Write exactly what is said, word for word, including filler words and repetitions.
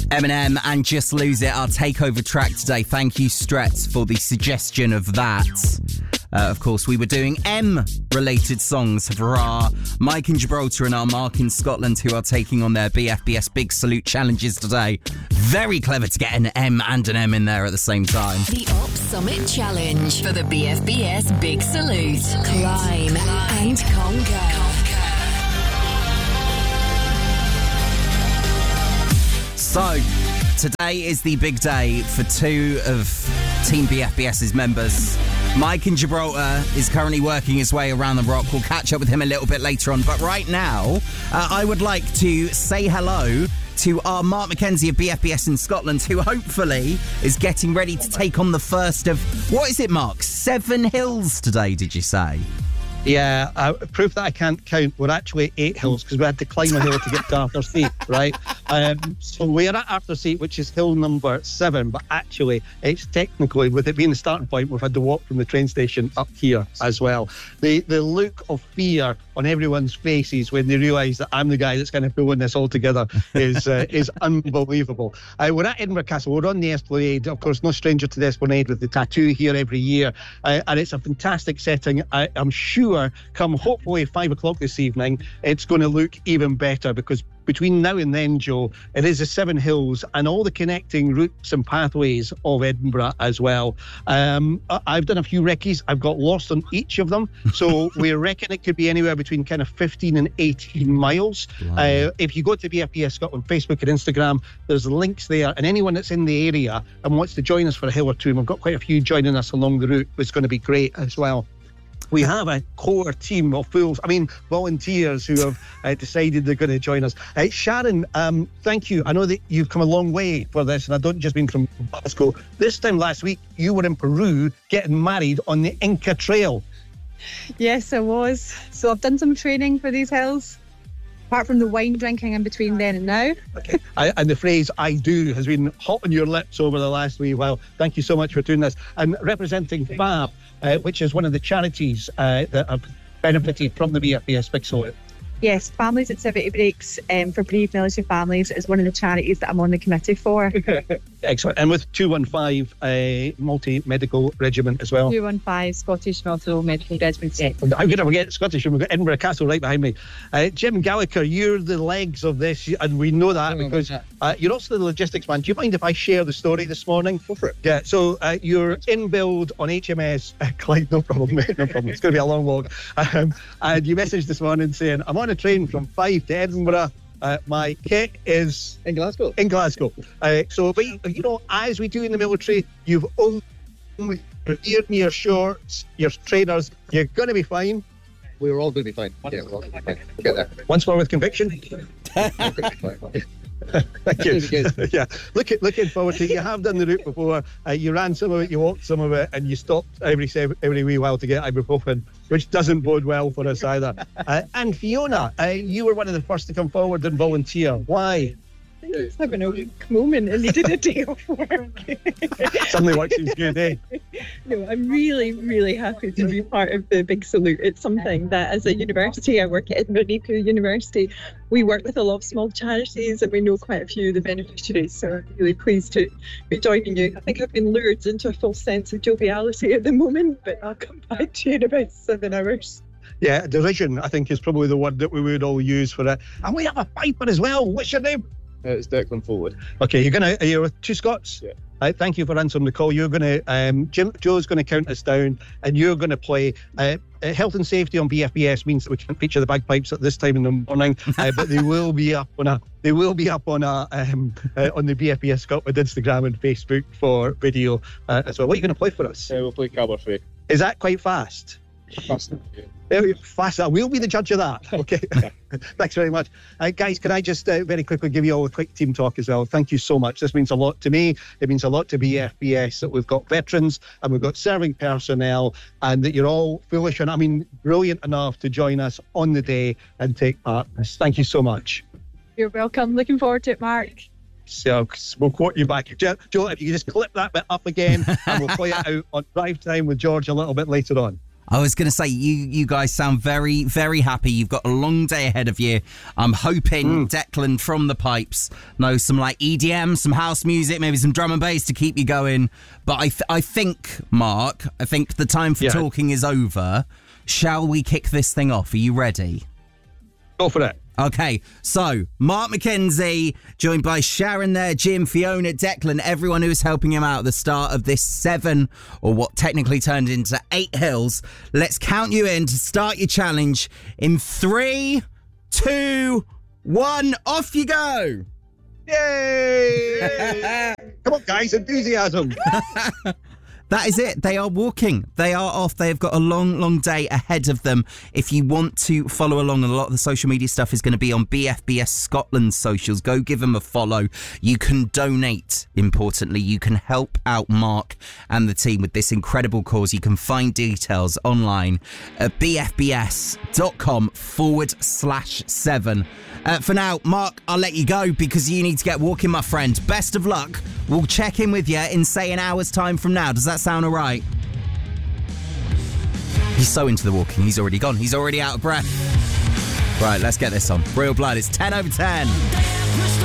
Eminem and Just Lose It, our takeover track today. Thank you, Stretz, for the suggestion of that. Uh, of course, we were doing M-related songs for our Mike in Gibraltar and our Mark in Scotland, who are taking on their B F B S Big Salute challenges today. Very clever to get an M and an M in there at the same time. The Op Summit Challenge for the B F B S Big Salute. Climb, Climb and conquer. So, today is the big day for two of Team BFBS's members. Mike in Gibraltar is currently working his way around the rock. We'll catch up with him a little bit later on. But right now, uh, I would like to say hello to our Mark Mackenzie of B F B S in Scotland, who hopefully is getting ready to take on the first of, what is it, Mark? Seven hills today, did you say? Yeah, uh, proof that I can't count. We're actually eight hills because we had to climb a hill to get to Arthur's Seat, right? Um, so we're at Arthur's Seat, which is hill number seven, but actually it's technically, with it being the starting point, we've had to walk from the train station up here as well. The the look of fear on everyone's faces when they realise that I'm the guy that's kind of pulling this all together is uh, is unbelievable. Uh, we're at Edinburgh Castle. We're on the Esplanade. Of course, no stranger to the Esplanade with the tattoo here every year. Uh, and it's a fantastic setting. I, I'm sure come hopefully five o'clock this evening, it's going to look even better, because between now and then, Joe, it is the Seven Hills and all the connecting routes and pathways of Edinburgh as well. Um, I've done a few recce's. I've got lost on each of them. So we reckon it could be anywhere between kind of fifteen and eighteen miles. Wow. Uh, if you go to B F B S Scotland Facebook and Instagram, there's links there. And anyone that's in the area and wants to join us for a hill or two, and we've got quite a few joining us along the route, it's going to be great as well. We have a core team of fools, I mean, volunteers who have uh, decided they're going to join us. Uh, Sharon, um, thank you. I know that you've come a long way for this, and I don't just mean from Glasgow. This time last week, you were in Peru getting married on the Inca Trail. Yes, I was. So I've done some training for these hills, apart from the wine drinking in between then and now. Okay. I, and the phrase "I do" has been hot on your lips over the last wee while. Thank you so much for doing this. And representing FAB, uh, which is one of the charities uh, that have benefited from the B F B S Big Salute. Yes, Families Activity Breaks um, for Bereaved Military Families is one of the charities that I'm on the committee for. Excellent. And with two one five uh, Multi-Medical Regiment as well. two one five Scottish Multi-Medical Regiment. Yeah. I'm going to forget Scottish, and we've got Edinburgh Castle right behind me. Uh, Jim Gallagher, you're the legs of this, and we know that because uh, you're also the logistics man. Do you mind if I share the story this morning? Go for it. Yeah, so uh, you're in build on H M S uh, Clyde, no problem, mate, no problem. It's going to be a long walk. Um, and you messaged this morning saying, I'm on a train from Fife to Edinburgh. Uh, my kit is in Glasgow. In Glasgow. Uh, so, but you know, as we do in the military, you've only prepared me your shorts, your trainers. You're going to be fine. We're all going to be fine. Yeah, we're all going to be fine. We'll get there. Once more with conviction. Thank you. Yeah, looking looking forward to it. You have done the route before. Uh, you ran some of it, you walked some of it, and you stopped every every wee while to get ibuprofen, which doesn't bode well for us either. Uh, and Fiona, uh, you were one of the first to come forward and volunteer. Why? I was having a weak moment and needed a day off work. Suddenly work seems good, eh? No, I'm really, really happy to be part of the Big Salute. It's something that, as a university, I work at Edinburgh Napier University, we work with a lot of small charities and we know quite a few of the beneficiaries, so I'm really pleased to be joining you. I think I've been lured into a false sense of joviality at the moment, but I'll come back to you in about seven hours. Yeah, derision, I think, is probably the word that we would all use for it. And we have a piper as well. What's your name? Uh, it's Declan Forward. Okay, you're gonna. Are you with two Scots? Yeah. Uh, thank you for answering the call. You're gonna. Um, Jim, Joe's gonna count us down, and you're gonna play. Uh, uh, health and safety on B F B S means that we can't feature the bagpipes at this time in the morning, uh, but they will be up on a. They will be up on a um, uh, on the B F B S Scotland Instagram and Facebook for video uh, as well. What are you gonna play for us? Uh, we'll play Caberfrey. Is that quite fast? Fast. Yeah. Very fast. We'll be the judge of that. Okay. Thanks very much. Uh, guys, can I just uh, very quickly give you all a quick team talk as well? Thank you so much. This means a lot to me. It means a lot to B F B S that we've got veterans and we've got serving personnel, and that you're all foolish and, I mean, brilliant enough to join us on the day and take part in this. Thank you so much. You're welcome. Looking forward to it, Mark. So we'll quote you back. Joe, if you can just clip that bit up again and we'll play it out on Drive Time with George a little bit later on. I was going to say, you you guys sound very, very happy. You've got a long day ahead of you. I'm hoping mm. Declan from the pipes knows some like E D M, some house music, maybe some drum and bass to keep you going. But I, th- I think, Mark, I think the time for yeah. talking is over. Shall we kick this thing off? Are you ready? Go for it. Okay, so Mark McKenzie, joined by Sharon there, Jim, Fiona, Declan, everyone who was helping him out at the start of this seven, or what technically turned into eight hills. Let's count you in to start your challenge in three, two, one, off you go! Yay! Come on, guys, enthusiasm! That is it. They are walking. They are off. They have got a long, long day ahead of them. If you want to follow along, a lot of the social media stuff is going to be on B F B S Scotland socials. Go give them a follow. You can donate, importantly. You can help out Mark and the team with this incredible cause. You can find details online at bfbs.com forward slash seven. Uh, for now, Mark, I'll let you go because you need to get walking, my friend. Best of luck. We'll check in with you in, say, an hour's time from now. Does that sound all right? He's so into the walking. He's already gone. He's already out of breath. Right, let's get this on. Real Blood. It's ten over ten.